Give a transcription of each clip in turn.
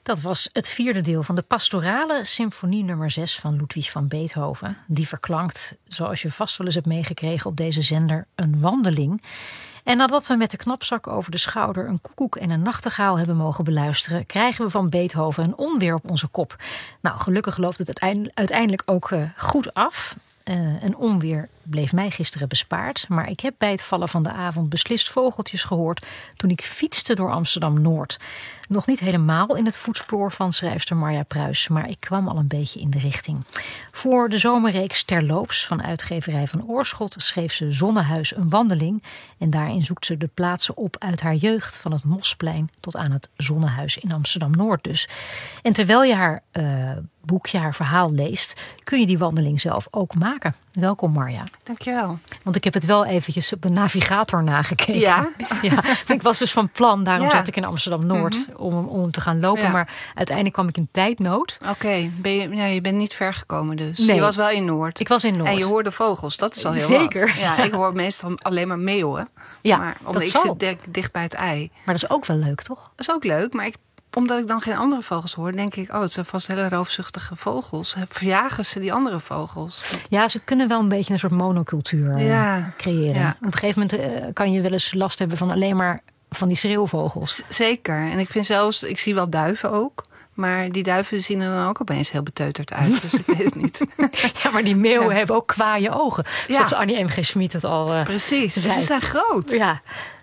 Dat was het vierde deel van de pastorale symfonie nummer 6 van Ludwig van Beethoven. Die verklankt, zoals je vast wel eens hebt meegekregen op deze zender, een wandeling. En nadat we met de knapzak over de schouder een koekoek en een nachtegaal hebben mogen beluisteren, krijgen we van Beethoven een onweer op onze kop. Nou, gelukkig loopt het uiteindelijk ook goed af. Een onweer bleef mij gisteren bespaard. Maar ik heb bij het vallen van de avond beslist vogeltjes gehoord toen ik fietste door Amsterdam-Noord. Nog niet helemaal in het voetspoor van schrijfster Marja Pruis, maar ik kwam al een beetje in de richting. Voor de zomerreeks Terloops van uitgeverij Van Oorschot schreef ze Zonnehuis een wandeling. En daarin zoekt ze de plaatsen op uit haar jeugd, van het Mosplein tot aan het Zonnehuis in Amsterdam-Noord dus. En terwijl je haar boekje, haar verhaal leest, kun je die wandeling zelf ook maken. Welkom Marja. Dankjewel. Want ik heb het wel eventjes op de navigator nagekeken. Ja? Ja, ik was dus van plan, daarom zat ik in Amsterdam-Noord om te gaan lopen. Ja. Maar uiteindelijk kwam ik in tijdnood. Oké, je bent niet ver gekomen dus. Nee. Je was wel in Noord. Ik was in Noord. En je hoorde vogels, dat is al heel Zeker. wat. Ja, ik hoor meestal alleen maar meeuwen. Ja, maar omdat ik zit dicht bij het ei. Maar dat is ook wel leuk, toch? Dat is ook leuk, maar omdat ik dan geen andere vogels hoor, denk ik, het zijn vast hele roofzuchtige vogels. Verjagen ze die andere vogels? Ja, ze kunnen wel een beetje een soort monocultuur creëren. Ja. Op een gegeven moment kan je wel eens last hebben van alleen maar van die schreeuwvogels. Zeker. En ik vind zelfs, ik zie wel duiven ook. Maar die duiven zien er dan ook opeens heel beteuterd uit. Dus ik weet het niet. Ja, maar die meeuwen hebben ook kwaaie ogen. Zoals Annie M.G. Schmid het al Precies, zei. Ze zijn groot. Ja.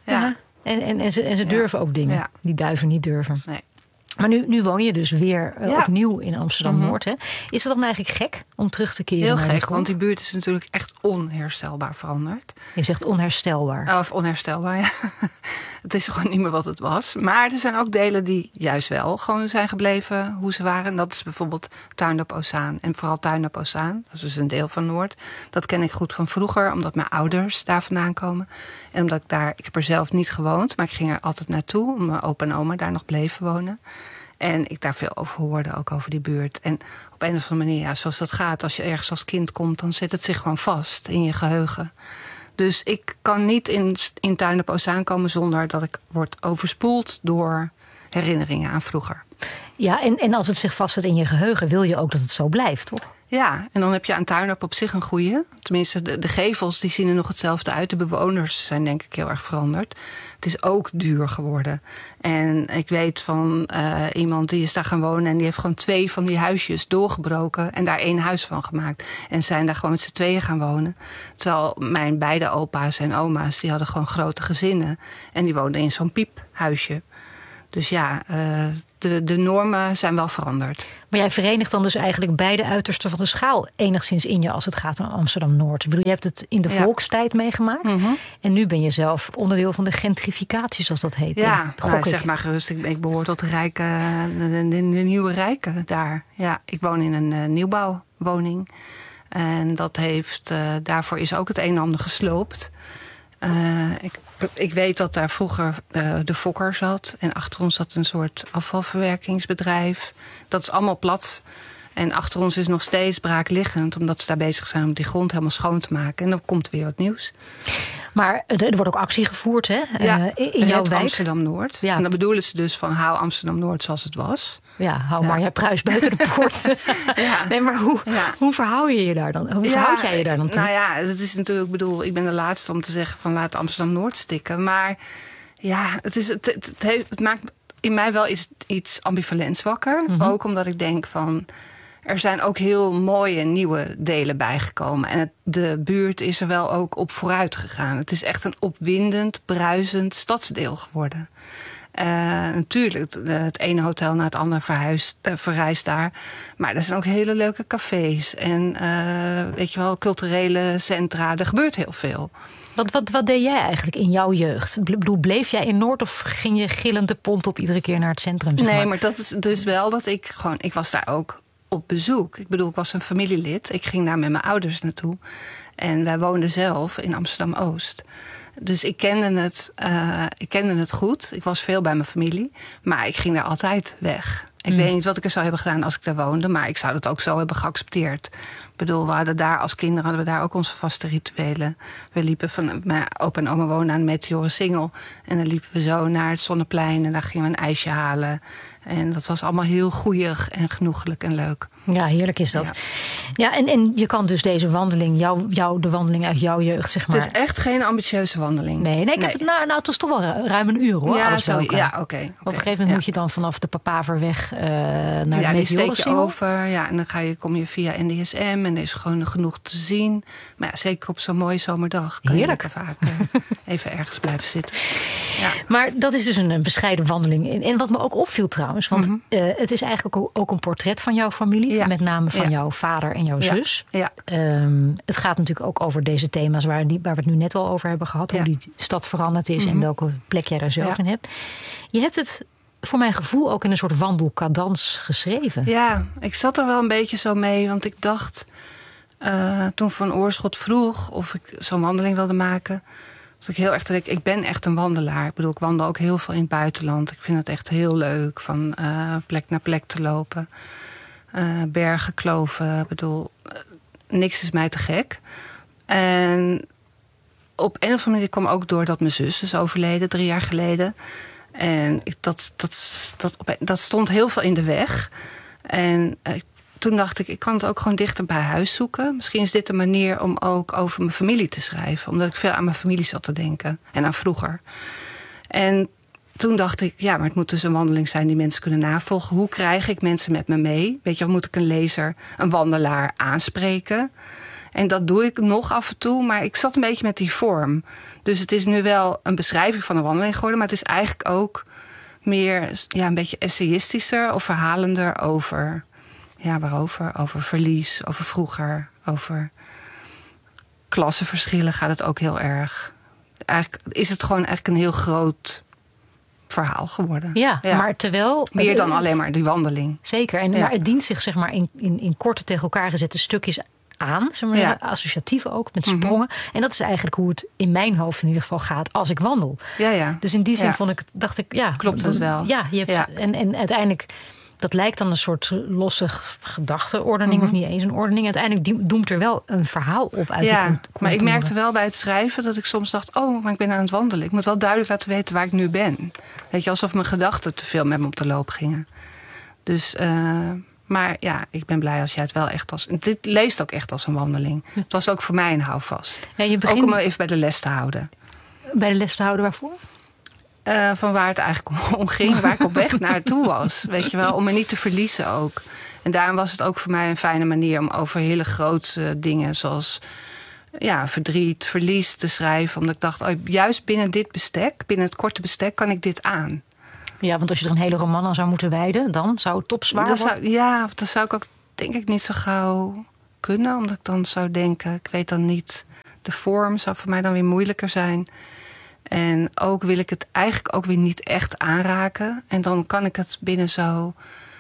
En ze durven ook dingen die duiven niet durven. Nee. Maar nu woon je dus weer opnieuw in Amsterdam-Noord. Hè? Is het dan eigenlijk gek om terug te keren? Heel naar gek, want die buurt is natuurlijk echt onherstelbaar veranderd. Je zegt onherstelbaar. Of onherstelbaar, ja. Het is gewoon niet meer wat het was. Maar er zijn ook delen die juist wel gewoon zijn gebleven hoe ze waren. En dat is bijvoorbeeld Tuindorp Oostzaan. En vooral Tuindorp Oostzaan, dat is dus een deel van Noord. Dat ken ik goed van vroeger, omdat mijn ouders daar vandaan komen. En omdat ik heb er zelf niet gewoond, maar ik ging er altijd naartoe. Omdat mijn opa en oma daar nog bleven wonen. En ik daar veel over hoorde, ook over die buurt. En op een of andere manier, zoals dat gaat, als je ergens als kind komt, dan zit het zich gewoon vast in je geheugen. Dus ik kan niet in Tuindorp Oostzaan komen zonder dat ik word overspoeld door herinneringen aan vroeger. Ja, en als het zich vastzet in je geheugen, wil je ook dat het zo blijft, toch? Ja, en dan heb je aan Tuindorp op zich een goeie. Tenminste, de gevels die zien er nog hetzelfde uit. De bewoners zijn denk ik heel erg veranderd. Het is ook duur geworden. En ik weet van iemand die is daar gaan wonen en die heeft gewoon 2 van die huisjes doorgebroken en daar 1 huis van gemaakt. En zijn daar gewoon met z'n tweeën gaan wonen. Terwijl mijn beide opa's en oma's, die hadden gewoon grote gezinnen. En die woonden in zo'n piephuisje. Dus ja, de normen zijn wel veranderd. Maar jij verenigt dan dus eigenlijk beide uitersten van de schaal enigszins in je als het gaat om Amsterdam-Noord. Ik bedoel, je hebt het in de volkstijd meegemaakt. Mm-hmm. En nu ben je zelf onderdeel van de gentrificatie, zoals dat heet. Ja, zeg maar gerust. Ik behoor tot de nieuwe rijken daar. Ja, ik woon in een nieuwbouwwoning. En dat daarvoor is ook het een en ander gesloopt. Ik weet dat daar vroeger de Fokker zat. En achter ons zat een soort afvalverwerkingsbedrijf. Dat is allemaal plat. En achter ons is nog steeds braakliggend. Omdat ze daar bezig zijn om die grond helemaal schoon te maken. En dan komt weer wat nieuws. Maar er wordt ook actie gevoerd, hè? In jouw wijk. Amsterdam-Noord. Ja. En dan bedoelen ze dus van hou Amsterdam-Noord zoals het was. Ja, hou Marja Pruis buiten de poort. Nee, maar hoe verhoud je je daar dan? Hoe verhoud jij je daar dan toe? Nou ja, het is natuurlijk, ik ben de laatste om te zeggen van laat Amsterdam-Noord stikken. Maar ja, het maakt in mij wel iets ambivalents wakker. Mm-hmm. Ook omdat ik denk van er zijn ook heel mooie nieuwe delen bijgekomen. En de buurt is er wel ook op vooruit gegaan. Het is echt een opwindend, bruisend stadsdeel geworden. Natuurlijk, het ene hotel naar het andere verrijst daar. Maar er zijn ook hele leuke cafés. En weet je wel, culturele centra. Er gebeurt heel veel. Wat deed jij eigenlijk in jouw jeugd? Bleef jij in Noord of ging je gillend de pont op iedere keer naar het centrum? Zeg maar? Nee, maar dat is dus wel dat ik was daar ook op bezoek. Ik bedoel, ik was een familielid. Ik ging daar met mijn ouders naartoe. En wij woonden zelf in Amsterdam-Oost. Dus ik kende het goed. Ik was veel bij mijn familie. Maar ik ging daar altijd weg. Ik weet niet wat ik er zou hebben gedaan als ik daar woonde, maar ik zou dat ook zo hebben geaccepteerd. Ik bedoel, we hadden daar als kinderen hadden we daar ook onze vaste rituelen. We liepen mijn opa en oma woonden aan de Meteorensingel. En dan liepen we zo naar het Zonneplein en daar gingen we een ijsje halen. En dat was allemaal heel goeieig en genoeglijk en leuk. Ja, heerlijk is dat. Ja, en je kan dus deze wandeling, de wandeling uit jouw jeugd, zeg maar. Het is echt geen ambitieuze wandeling. Nee. Ik heb het, het was toch wel ruim een uur, hoor. Ja, alles oké. Op een gegeven moment moet je dan vanaf de Papaverweg naar de Meteorensingel. Die steek je over. Ja, en dan kom je via NDSM en er is gewoon genoeg te zien. Maar ja, zeker op zo'n mooie zomerdag kan heerlijk. Je vaak even ergens blijven zitten. Ja. Maar dat is dus een bescheiden wandeling. En wat me ook opviel trouwens, want het is eigenlijk ook een portret van jouw familie. Ja. Met name van jouw vader en jouw zus. Ja. Het gaat natuurlijk ook over deze thema's waar we het nu net al over hebben gehad. Hoe die stad veranderd is en welke plek jij daar zelf in hebt. Je hebt het voor mijn gevoel ook in een soort wandelcadans geschreven. Ja, ik zat er wel een beetje zo mee. Want ik dacht, toen Van Oorschot vroeg of ik zo'n wandeling wilde maken, was ik heel erg te denken, ik ben echt een wandelaar. Ik bedoel, ik wandel ook heel veel in het buitenland. Ik vind het echt heel leuk van plek naar plek te lopen. Bergen, kloven, ik bedoel, niks is mij te gek. En op een of andere manier kwam ook door dat mijn zus is overleden 3 jaar geleden. En dat stond heel veel in de weg. En toen dacht ik kan het ook gewoon dichter bij huis zoeken. Misschien is dit een manier om ook over mijn familie te schrijven. Omdat ik veel aan mijn familie zat te denken. En aan vroeger. En toen dacht ik, maar het moet dus een wandeling zijn die mensen kunnen navolgen. Hoe krijg ik mensen met me mee? Weet je, moet ik een lezer, een wandelaar aanspreken? En dat doe ik nog af en toe, maar ik zat een beetje met die vorm. Dus het is nu wel een beschrijving van een wandeling geworden, maar het is eigenlijk ook meer een beetje essayistischer of verhalender over, waarover? Over verlies, over vroeger, over klassenverschillen gaat het ook heel erg. Eigenlijk is het gewoon een heel groot verhaal geworden. Ja, maar terwijl meer dan alleen maar die wandeling. Zeker. Maar het dient zich zeg maar in korte tegen elkaar gezette stukjes aan, zeg maar, associatieve ook, met sprongen. En dat is eigenlijk hoe het in mijn hoofd in ieder geval gaat als ik wandel. Ja. Dus in die zin dacht ik, klopt dat wel. Ja, je hebt, en uiteindelijk, dat lijkt dan een soort losse gedachteordening, of niet eens een ordening. Uiteindelijk doemt er wel een verhaal op uit die cultuur. Maar ik merkte wel bij het schrijven dat ik soms dacht, maar ik ben aan het wandelen. Ik moet wel duidelijk laten weten waar ik nu ben. Weet je, alsof mijn gedachten te veel met me op de loop gingen. Dus, maar ik ben blij als jij het wel echt dit leest ook echt als een wandeling. Het was ook voor mij een houvast. Ja, ook om me even bij de les te houden. Bij de les te houden waarvoor? Van waar het eigenlijk om ging, waar ik op weg naartoe was. Weet je wel, om me niet te verliezen ook. En daarom was het ook voor mij een fijne manier om over hele grote dingen zoals verdriet, verlies te schrijven. Omdat ik dacht, juist binnen dit bestek, binnen het korte bestek, kan ik dit aan. Ja, want als je er een hele roman aan zou moeten wijden, dan zou het topzwaar worden. Dat zou ik ook denk ik niet zo gauw kunnen. Omdat ik dan zou denken, ik weet dan niet, de vorm zou voor mij dan weer moeilijker zijn. En ook wil ik het eigenlijk ook weer niet echt aanraken. En dan kan ik het binnen zo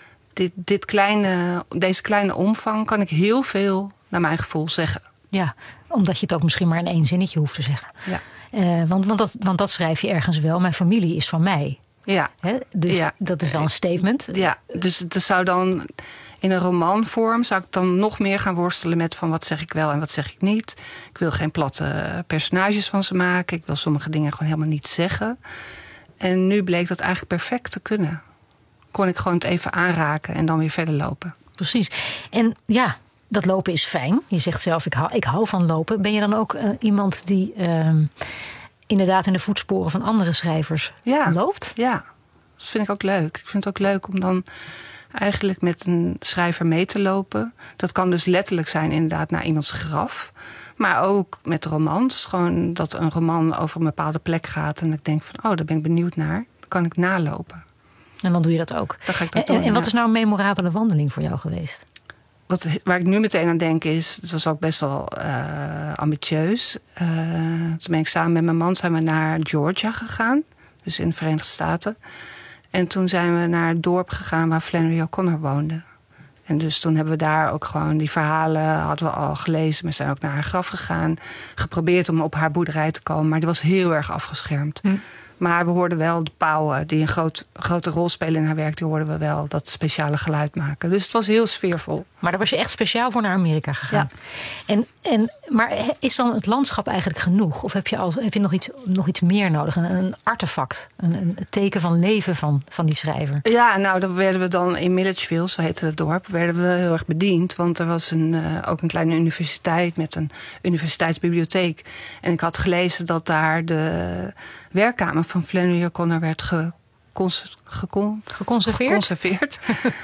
deze kleine omvang kan ik heel veel naar mijn gevoel zeggen. Ja, omdat je het ook misschien maar in 1 zinnetje hoeft te zeggen. Ja. Want dat schrijf je ergens wel. Mijn familie is van mij. Ja. Dus dat is wel een statement. Ja, dus het zou dan in een romanvorm zou ik dan nog meer gaan worstelen met van wat zeg ik wel en wat zeg ik niet. Ik wil geen platte personages van ze maken. Ik wil sommige dingen gewoon helemaal niet zeggen. En nu bleek dat eigenlijk perfect te kunnen. Kon ik gewoon het even aanraken en dan weer verder lopen. Precies. En dat lopen is fijn. Je zegt zelf, ik hou van lopen. Ben je dan ook iemand die inderdaad in de voetsporen van andere schrijvers loopt? Ja, dat vind ik ook leuk. Ik vind het ook leuk om dan eigenlijk met een schrijver mee te lopen. Dat kan dus letterlijk zijn inderdaad naar iemands graf. Maar ook met romans. Gewoon dat een roman over een bepaalde plek gaat. En ik denk van, daar ben ik benieuwd naar. Dan kan ik nalopen. En dan doe je dat ook. Dan ga ik dat doen, en wat is nou een memorabele wandeling voor jou geweest? Waar ik nu meteen aan denk is, het was ook best wel ambitieus. Toen ben ik samen met mijn man naar Georgia gegaan. Dus in de Verenigde Staten. En toen zijn we naar het dorp gegaan waar Flannery O'Connor woonde. En dus toen hebben we daar ook gewoon die verhalen hadden we al gelezen. We zijn ook naar haar graf gegaan. Geprobeerd om op haar boerderij te komen. Maar die was heel erg afgeschermd. Maar we hoorden wel de pauwen die een grote rol spelen in haar werk. Die hoorden we wel dat speciale geluid maken. Dus het was heel sfeervol. Maar daar was je echt speciaal voor naar Amerika gegaan. Ja. Maar is dan het landschap eigenlijk genoeg? Of heb je nog iets meer nodig? Een artefact, een teken van leven van die schrijver? Ja, nou, dan werden we dan in Milledgeville, zo heette het dorp, werden we heel erg bediend. Want er was ook een kleine universiteit met een universiteitsbibliotheek. En ik had gelezen dat daar de werkkamer van Flannery O'Connor werd geconserveerd.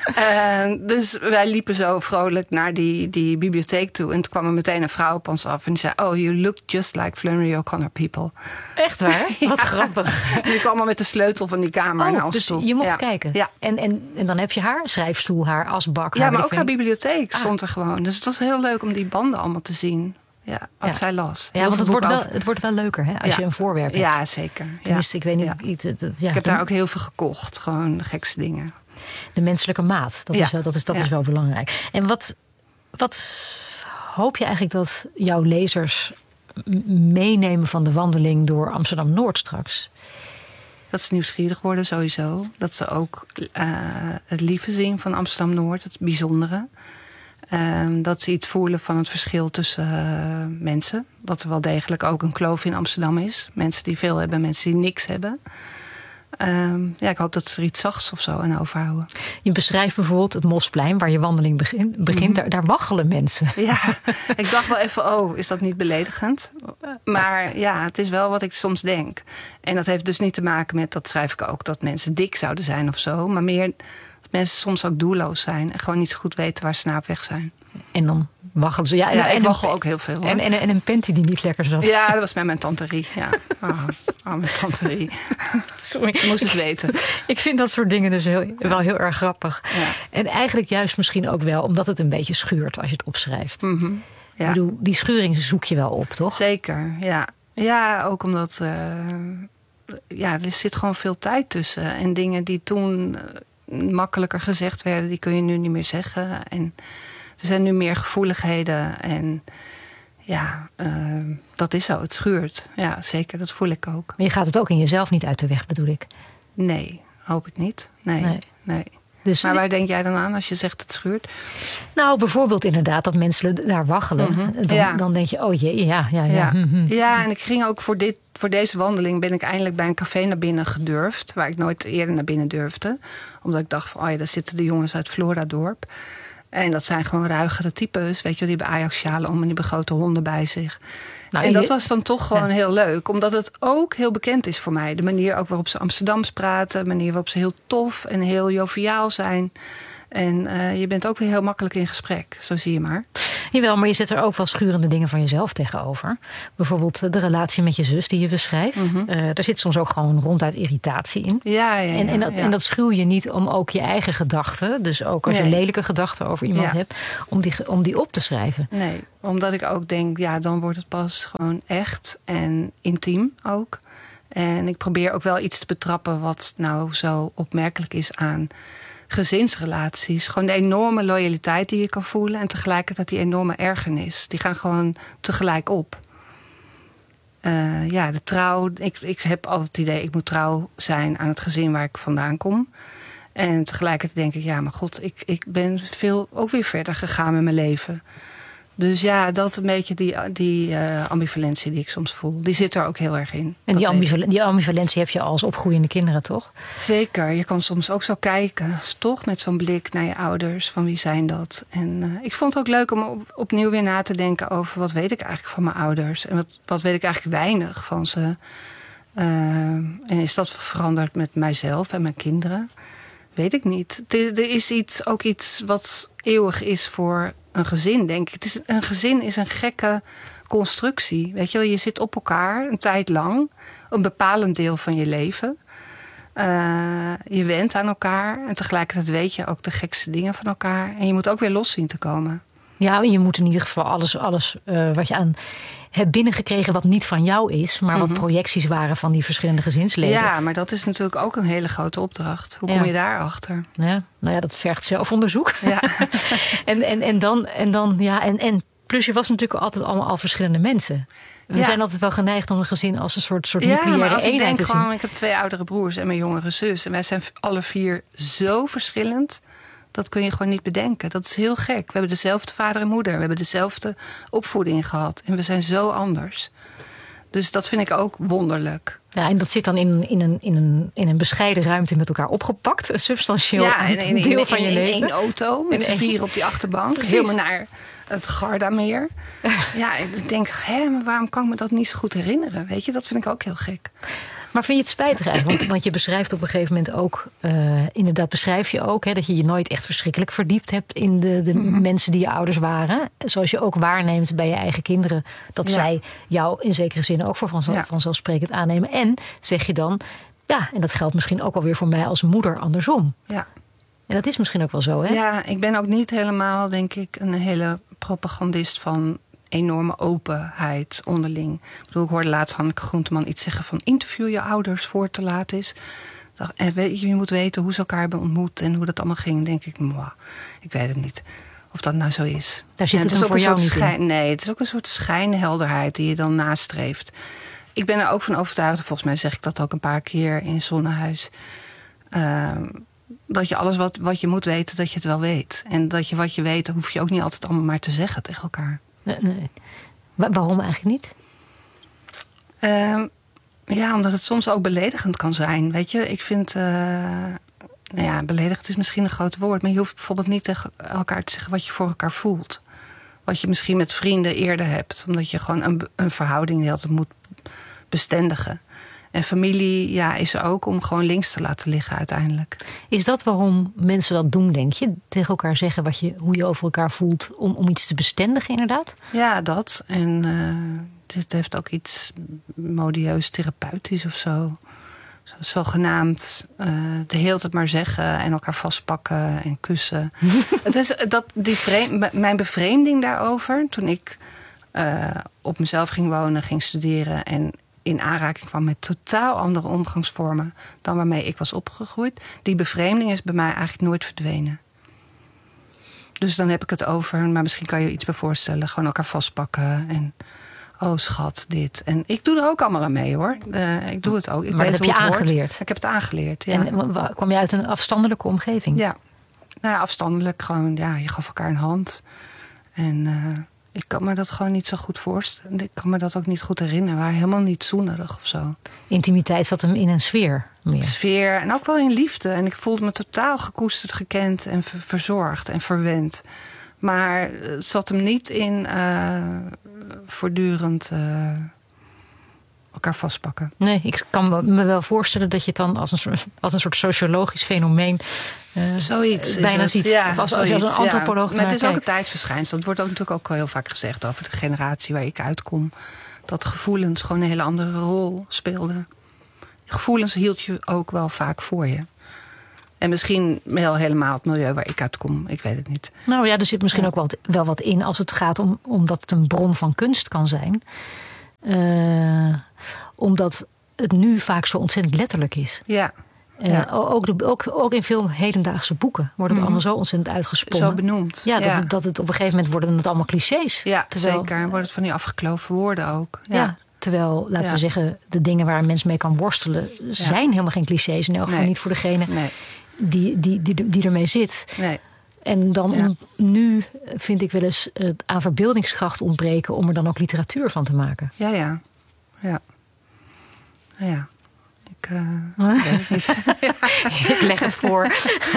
Dus wij liepen zo vrolijk naar die bibliotheek toe. En toen kwam er meteen een vrouw op ons af. En die zei, oh, you look just like Flannery O'Connor people. Echt waar? Ja. Wat grappig. Dus ik kwam al met de sleutel van die kamer naar ons dus toe. Je mocht kijken. Ja. En dan heb je haar schrijfstoel, haar asbak. Ja, maar ook haar bibliotheek stond er gewoon. Dus het was heel leuk om die banden allemaal te zien. Ja, wat zij las. Ja, want het wordt wel leuker, hè, als je een voorwerp hebt. Ja, zeker. Tenminste, ik weet niet. Ik heb daar ook heel veel gekocht. Gewoon de gekste dingen. De menselijke maat, dat is wel belangrijk. En wat hoop je eigenlijk dat jouw lezers meenemen van de wandeling door Amsterdam-Noord straks? Dat ze nieuwsgierig worden sowieso. Dat ze ook het lieve zien van Amsterdam-Noord, het bijzondere. Dat ze iets voelen van het verschil tussen mensen. Dat er wel degelijk ook een kloof in Amsterdam is. Mensen die veel hebben, mensen die niks hebben. Ik hoop dat ze er iets zachts of zo aan overhouden. Je beschrijft bijvoorbeeld het Mosplein, waar je wandeling begint. Daar waggelen mensen. Ja, ik dacht wel even, is dat niet beledigend? Maar ja, het is wel wat ik soms denk. En dat heeft dus niet te maken met, dat schrijf ik ook, dat mensen dik zouden zijn of zo. Maar meer dat mensen soms ook doelloos zijn. En gewoon niet zo goed weten waar ze naar op weg zijn. En dan waggelen ze. Ja, ik waggel ook heel veel. Hoor. En een panty die niet lekker zat. Ja, dat was met mijn tante Rie. Ja. Mijn tante Rie. Sorry. Ze moest eens weten. Ik vind dat soort dingen dus wel heel erg grappig. Ja. En eigenlijk juist misschien ook wel omdat het een beetje schuurt als je het opschrijft. Mm-hmm. Ja. Ik bedoel, die schuring zoek je wel op, toch? Zeker, ja. Ja, ook omdat er zit gewoon veel tijd tussen. En dingen die toen makkelijker gezegd werden, die kun je nu niet meer zeggen. En er zijn nu meer gevoeligheden. En ja, dat is zo. Het schuurt. Ja, zeker. Dat voel ik ook. Maar je gaat het ook in jezelf niet uit de weg, bedoel ik? Nee, hoop ik niet. Nee. Dus, maar waar denk jij dan aan als je zegt het schuurt? Nou, bijvoorbeeld inderdaad dat mensen daar waggelen. Mm-hmm. Dan denk je, oh jee, ja. Ja, en ik ging ook voor deze wandeling ben ik eindelijk bij een café naar binnen gedurfd. Waar ik nooit eerder naar binnen durfde. Omdat ik dacht van, daar zitten de jongens uit Floradorp. En dat zijn gewoon ruigere types. Weet je, die hebben Ajax-sjalen om en die hebben grote honden bij zich. Nou, en dat was dan toch gewoon heel leuk. Omdat het ook heel bekend is voor mij. De manier ook waarop ze Amsterdams praten. De manier waarop ze heel tof en heel joviaal zijn. En je bent ook weer heel makkelijk in gesprek. Zo zie je maar. Jawel, maar je zet er ook wel schurende dingen van jezelf tegenover. Bijvoorbeeld de relatie met je zus die je beschrijft. Mm-hmm. Daar zit soms ook gewoon ronduit irritatie in. Ja. En dat schuw je niet om ook je eigen gedachten. Dus ook als je lelijke gedachten over iemand hebt. Om die op te schrijven. Nee, omdat ik ook denk, dan wordt het pas gewoon echt en intiem ook. En ik probeer ook wel iets te betrappen wat nou zo opmerkelijk is aan gezinsrelaties. Gewoon de enorme loyaliteit die je kan voelen. En tegelijkertijd die enorme ergernis. Die gaan gewoon tegelijk op. De trouw. Ik heb altijd het idee, ik moet trouw zijn aan het gezin waar ik vandaan kom. En tegelijkertijd denk ik, ja, maar god, ik ben ook weer verder gegaan met mijn leven. Dus ja, dat een beetje die ambivalentie die ik soms voel. Die zit er ook heel erg in. En die ambivalentie heb je als opgroeiende kinderen, toch? Zeker. Je kan soms ook zo kijken. Toch met zo'n blik naar je ouders. Van wie zijn dat? En ik vond het ook leuk om opnieuw weer na te denken over wat weet ik eigenlijk van mijn ouders. En wat weet ik eigenlijk weinig van ze. En is dat veranderd met mijzelf en mijn kinderen? Weet ik niet. Er is ook iets wat eeuwig is voor een gezin, denk ik. Een gezin is een gekke constructie. Weet je wel, je zit op elkaar een tijd lang. Een bepalend deel van je leven. Je went aan elkaar. En tegelijkertijd weet je ook de gekste dingen van elkaar. En je moet ook weer los zien te komen. Ja, je moet in ieder geval alles wat je aan hebt binnengekregen wat niet van jou is, maar wat projecties waren van die verschillende gezinsleden. Ja, maar dat is natuurlijk ook een hele grote opdracht. Hoe kom je daarachter? Ja, nou ja, dat vergt zelfonderzoek. Ja. en Plus je was natuurlijk altijd allemaal al verschillende mensen. We zijn altijd wel geneigd om een gezin als een soort nucleaire maar als ik eenheid denk te zien. Ik heb 2 oudere broers en mijn jongere zus. En wij zijn alle 4 zo verschillend. Dat kun je gewoon niet bedenken. Dat is heel gek. We hebben dezelfde vader en moeder. We hebben dezelfde opvoeding gehad. En we zijn zo anders. Dus dat vind ik ook wonderlijk. Ja, en dat zit dan in een bescheiden ruimte met elkaar opgepakt. Een substantieel deel van je leven. In 1 auto, met z'n 4 op die achterbank. Precies. Helemaal naar het Gardameer. Ja, ik denk, maar waarom kan ik me dat niet zo goed herinneren? Weet je, dat vind ik ook heel gek. Maar vind je het spijtig eigenlijk? Want je beschrijft op een gegeven moment ook... inderdaad beschrijf je ook dat je nooit echt verschrikkelijk verdiept hebt... in de mensen die je ouders waren. Zoals je ook waarneemt bij je eigen kinderen... dat zij jou in zekere zin ook voor vanzelfsprekend aannemen. En zeg je dan... ja, en dat geldt misschien ook wel weer voor mij als moeder andersom. Ja. En dat is misschien ook wel zo, hè? Ja, ik ben ook niet helemaal, denk ik... een hele propagandist van... enorme openheid onderling. Ik hoorde laatst Hanneke Groenteman iets zeggen van... interview je ouders voor het te laat is. Je moet weten hoe ze elkaar hebben ontmoet... en hoe dat allemaal ging. Denk ik, ik weet het niet of dat nou zo is. Daar zit het ook voor jou niet in. Nee, het is ook een soort schijnhelderheid die je dan nastreeft. Ik ben er ook van overtuigd... volgens mij zeg ik dat ook een paar keer in Zonnehuis... dat je alles wat je moet weten, dat je het wel weet. En dat je wat je weet, hoef je ook niet altijd allemaal maar te zeggen tegen elkaar. Nee. Waarom eigenlijk niet? Omdat het soms ook beledigend kan zijn. Weet je, ik vind... beledigend is misschien een groot woord... maar je hoeft bijvoorbeeld niet tegen elkaar te zeggen... wat je voor elkaar voelt. Wat je misschien met vrienden eerder hebt. Omdat je gewoon een verhouding die altijd moet bestendigen. En familie is er ook om gewoon links te laten liggen uiteindelijk. Is dat waarom mensen dat doen, denk je? Tegen elkaar zeggen hoe je over elkaar voelt... om iets te bestendigen, inderdaad? Ja, dat. En dit heeft ook iets modieus therapeutisch of zo. Zogenaamd de hele tijd maar zeggen... en elkaar vastpakken en kussen. Het is mijn bevreemding daarover... toen ik op mezelf ging wonen, ging studeren... en in aanraking kwam met totaal andere omgangsvormen... dan waarmee ik was opgegroeid. Die bevreemding is bij mij eigenlijk nooit verdwenen. Dus dan heb ik het over... maar misschien kan je iets bij voorstellen. Gewoon elkaar vastpakken en... oh schat, dit. En ik doe er ook allemaal aan mee, hoor. Ik doe het ook. Ik maar weet dat heb je aangeleerd? Ik heb het aangeleerd, ja. En kwam je uit een afstandelijke omgeving? Ja. Nou ja, afstandelijk. Gewoon, je gaf elkaar een hand. En... ik kan me dat gewoon niet zo goed voorstellen. Ik kan me dat ook niet goed herinneren. We waren helemaal niet zoenerig of zo. Intimiteit zat hem in een sfeer meer. Sfeer en ook wel in liefde. En ik voelde me totaal gekoesterd, gekend en verzorgd en verwend. Maar het zat hem niet in voortdurend elkaar vastpakken. Nee, ik kan me wel voorstellen dat je het dan als een soort sociologisch fenomeen... zoiets bijna ziet. Ja, of als je als een antropoloog maar het is ook een tijdsverschijnsel. Het wordt ook natuurlijk ook heel vaak gezegd over de generatie waar ik uitkom. Dat gevoelens gewoon een hele andere rol speelden. Gevoelens hield je ook wel vaak voor je. En misschien wel helemaal het milieu waar ik uitkom. Ik weet het niet. Nou ja, er zit misschien ook wel wat in als het gaat omdat het een bron van kunst kan zijn. Omdat het nu vaak zo ontzettend letterlijk is. Ja. Ook in veel hedendaagse boeken wordt het allemaal zo ontzettend uitgesponnen. Zo benoemd. Ja, dat het op een gegeven moment worden het allemaal clichés. Ja, zeker. En wordt het van die afgekloven woorden ook. Ja, terwijl, laten we zeggen, de dingen waar een mens mee kan worstelen... zijn helemaal geen clichés. In elk geval niet voor degene die ermee zit. Nee. En dan nu vind ik wel eens het aan verbeeldingskracht ontbreken... om er dan ook literatuur van te maken. Ja. Ik leg het voor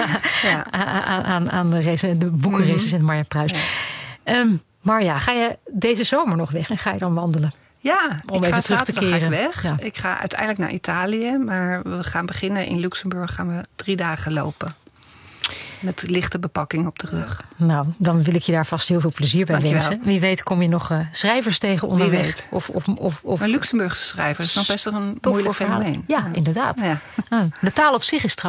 aan de boekenrecensent Marja Pruis. Ja. Marja, ga je deze zomer nog weg en ga je dan wandelen? Ja, om even terug te keren. Ga ik weg. Ja. Ik ga uiteindelijk naar Italië, maar we gaan beginnen in Luxemburg. Gaan we 3 dagen lopen. Met lichte bepakking op de rug. Nou, dan wil ik je daar vast heel veel plezier bij wensen. Wie weet kom je nog schrijvers tegen onderweg. Wie weet. Of Luxemburgse schrijvers is nog best wel een moeilijk fenomeen. Ja, inderdaad. Ja. De taal op zich is